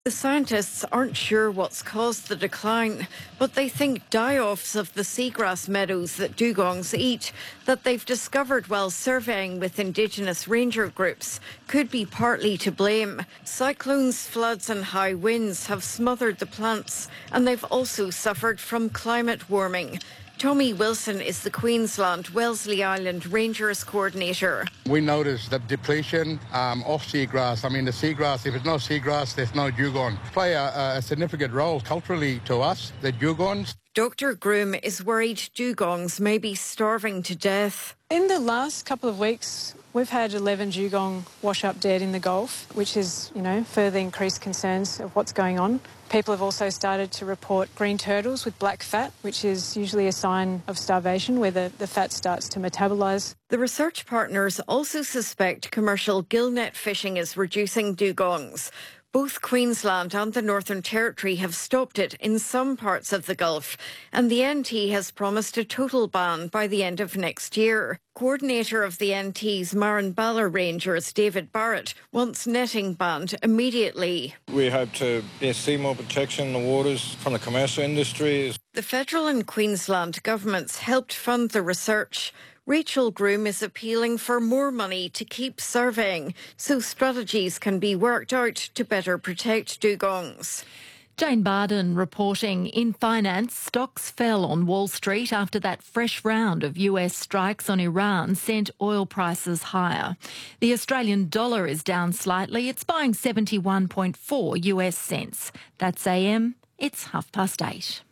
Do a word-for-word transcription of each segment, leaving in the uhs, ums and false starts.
The scientists aren't sure what's caused the decline, but they think die-offs of the seagrass meadows that dugongs eat, that they've discovered while surveying with Indigenous ranger groups, could be partly to blame. Cyclones, floods and high winds have smothered the plants, and they've also suffered from climate warming. Tommy Wilson is the Queensland Wellesley Island Rangers coordinator. We noticed the depletion um, of seagrass. I mean, the seagrass, if it's no seagrass, there's no dugong. Play a, a significant role culturally to us, the dugongs. Doctor Groom is worried dugongs may be starving to death. In the last couple of weeks, we've had eleven dugong wash up dead in the Gulf, which has, you know, further increased concerns of what's going on. People have also started to report green turtles with black fat, which is usually a sign of starvation, where the, the fat starts to metabolise. The research partners also suspect commercial gillnet fishing is reducing dugongs. Both Queensland and the Northern Territory have stopped it in some parts of the Gulf, and the N T has promised a total ban by the end of next year. Coordinator of the N T's Marranballa Rangers, David Barrett, wants netting banned immediately. We hope to yeah, see more protection in the waters from the commercial industry. The federal and Queensland governments helped fund the research. Rachel Groom is appealing for more money to keep surveying so strategies can be worked out to better protect dugongs. Jane Barden reporting. In finance, stocks fell on Wall Street after that fresh round of U S strikes on Iran sent oil prices higher. The Australian dollar is down slightly. It's buying seventy-one point four U S cents. That's A M. It's half past eight.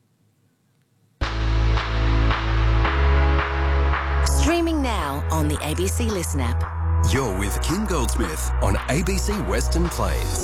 Streaming now on the A B C Listen app. You're with Kim Goldsmith on A B C Western Plains.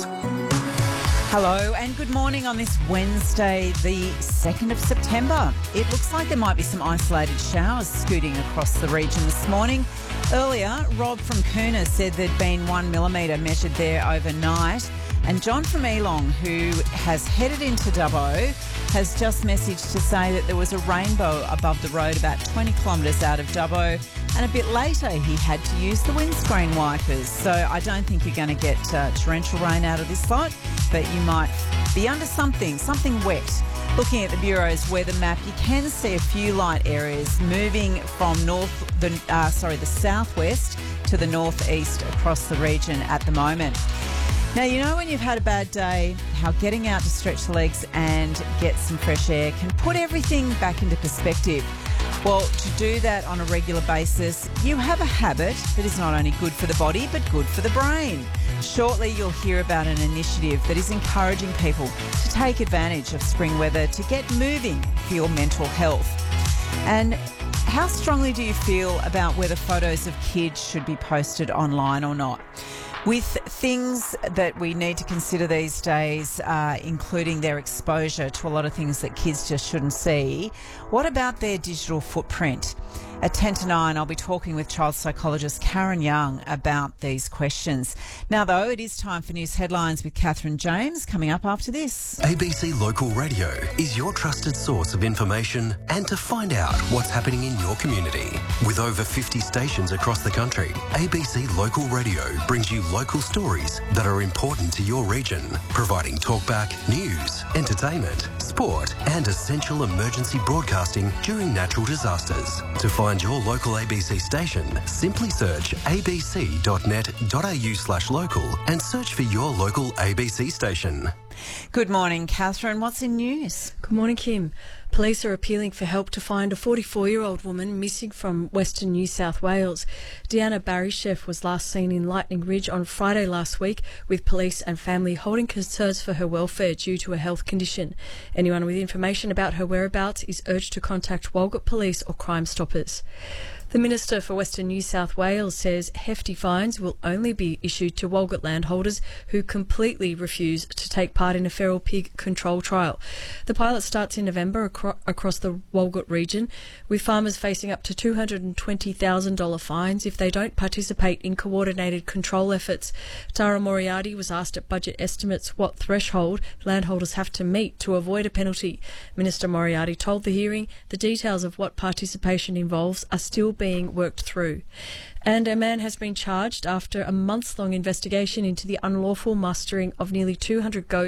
Hello and good morning on this Wednesday, the second of September. It looks like there might be some isolated showers scooting across the region this morning. Earlier, Rob from Coona said there'd been one millimetre measured there overnight. And John from Elong, who has headed into Dubbo, has just messaged to say that there was a rainbow above the road about twenty kilometres out of Dubbo, and a bit later he had to use the windscreen wipers. So I don't think you're going to get uh, torrential rain out of this lot, but you might be under something, something wet. Looking at the Bureau's weather map, you can see a few light areas moving from north, the uh, sorry, the southwest to the northeast across the region at the moment. Now, you know when you've had a bad day, how getting out to stretch the legs and get some fresh air can put everything back into perspective. Well, to do that on a regular basis, you have a habit that is not only good for the body, but good for the brain. Shortly, you'll hear about an initiative that is encouraging people to take advantage of spring weather to get moving for your mental health. And how strongly do you feel about whether photos of kids should be posted online or not? With things that we need to consider these days, uh, including their exposure to a lot of things that kids just shouldn't see, what about their digital footprint? At ten to nine, I'll be talking with child psychologist Karen Young about these questions. Now, though, it is time for news headlines with Catherine James, coming up after this. A B C Local Radio is your trusted source of information and to find out what's happening in your community. With over fifty stations across the country, A B C Local Radio brings you local stories that are important to your region, providing talkback, news, entertainment, sport and essential emergency broadcasting during natural disasters. To find your local A B C station, simply search abc.net.au slash local and search for your local A B C station. Good morning, Catherine. What's in news? Good morning, Kim. Police are appealing for help to find a forty-four-year-old woman missing from Western New South Wales. Deanna Barrychef was last seen in Lightning Ridge on Friday last week, with police and family holding concerns for her welfare due to a health condition. Anyone with information about her whereabouts is urged to contact Walgett Police or Crime Stoppers. The Minister for Western New South Wales says hefty fines will only be issued to Walgett landholders who completely refuse to take part in a feral pig control trial. The pilot starts in November acro- across the Walgett region, with farmers facing up to two hundred twenty thousand dollars fines if they don't participate in coordinated control efforts. Tara Moriarty was asked at budget estimates what threshold landholders have to meet to avoid a penalty. Minister Moriarty told the hearing the details of what participation involves are still being being worked through. And a man has been charged after a months-long investigation into the unlawful mustering of nearly two hundred goats